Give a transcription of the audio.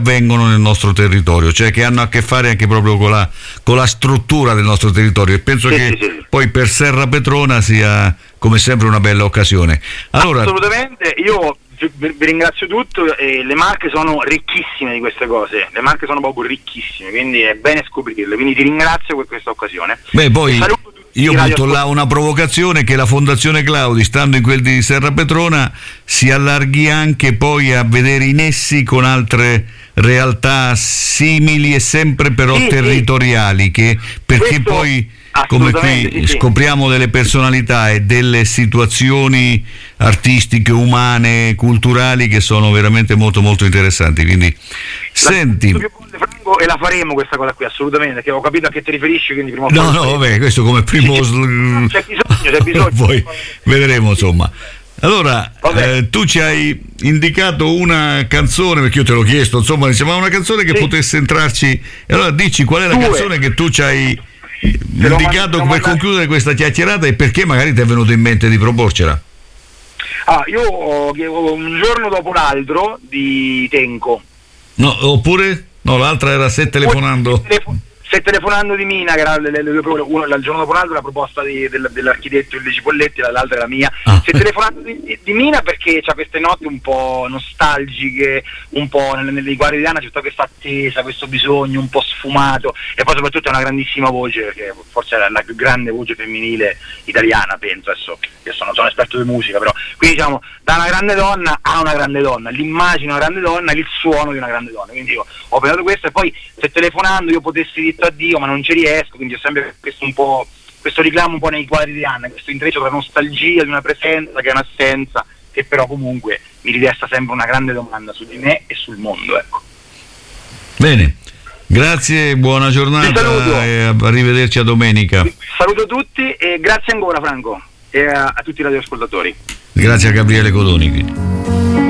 avvengono nel nostro territorio, cioè che hanno a che fare anche proprio con la struttura del nostro territorio, e penso che poi per Serra Petrona sia come sempre una bella occasione. Allora, assolutamente, io vi ringrazio tutto, e le Marche sono ricchissime di queste cose, le Marche sono proprio ricchissime, quindi è bene scoprirle, quindi ti ringrazio per questa occasione. Poi io butto là una provocazione, che la Fondazione Claudi, stando in quel di Serra Petrona, si allarghi anche poi a vedere i nessi con altre realtà simili e sempre però territoriali, perché poi come qui scopriamo delle personalità e delle situazioni artistiche, umane, culturali, che sono veramente molto molto interessanti. Quindi senti, Franco, e la faremo questa cosa qui, assolutamente, perché ho capito a che ti riferisci, quindi prima vabbè, questo come primo c'è bisogno poi vedremo, insomma. Allora, tu ci hai indicato una canzone, perché io te l'ho chiesto, insomma, mi sembrava una canzone che potesse entrarci, e allora dici qual è la canzone che tu ci hai indicato per concludere questa chiacchierata, e perché magari ti è venuto in mente di proporcela. Io un giorno dopo l'altro di Tenco. No, l'altra era Se telefonando. Se telefonando di Mina, che era il giorno dopo l'altro la proposta dell'architetto il De Cipolletti, l'altra era mia. Se telefonando di Mina, perché c'ha queste note un po' nostalgiche, un po' nei quadri di Anna c'è tutta questa attesa, questo bisogno un po' sfumato, e poi soprattutto è una grandissima voce, perché forse è la più grande voce femminile italiana, penso. Adesso io non sono esperto di musica, però quindi diciamo, da una grande donna a una grande donna, l'immagine di una grande donna, il suono di una grande donna, quindi io ho pensato questo. E poi se telefonando io potessi dire addio, ma non ci riesco, quindi ho sempre questo reclamo un po' nei quadri di Anna, questo intreccio tra nostalgia di una presenza che è un'assenza, che però comunque mi ridesta sempre una grande domanda su di me e sul mondo, ecco. Bene, grazie, buona giornata e arrivederci a domenica. Saluto tutti e grazie ancora, Franco, e a tutti i radioascoltatori. Grazie a Gabriele Codoni.